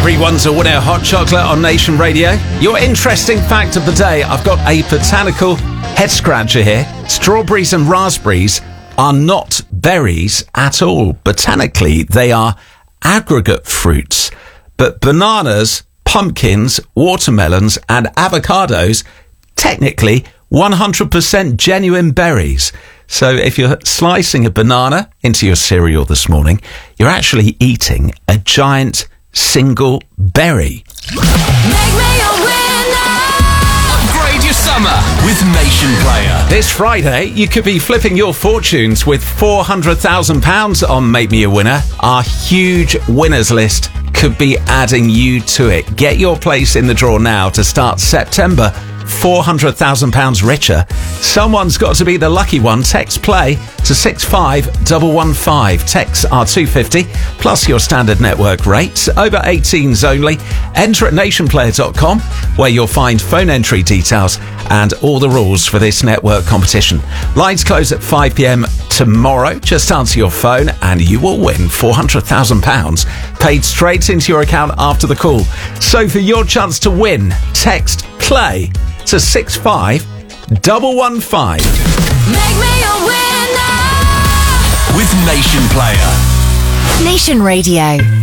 Everyone's a winner. Hot chocolate on Nation Radio. Your interesting fact of the day. I've got a botanical head scratcher here. Strawberries and raspberries are not berries at all. Botanically, they are aggregate fruits. But bananas, pumpkins, watermelons and avocados, technically 100% genuine berries. So if you're slicing a banana into your cereal this morning, you're actually eating a giant single berry. Make me a winner! Upgrade your summer with Nation Player. This Friday, you could be flipping your fortunes with £400,000 on Make Me a Winner. Our huge winners list could be adding you to it. Get your place in the draw now to start September £400,000 richer. Someone's got to be the lucky one. Text play to 65115. Texts are £2.50 plus your standard network rates. Over 18s only. Enter at nationplayer.com where you'll find phone entry details and all the rules for this network competition. Lines close at 5 p.m. tomorrow. Just answer your phone and you will win £400,000 paid straight into your account after the call. So for your chance to win, text play to 65115. Make me a winner! With Nation Player. Nation Radio.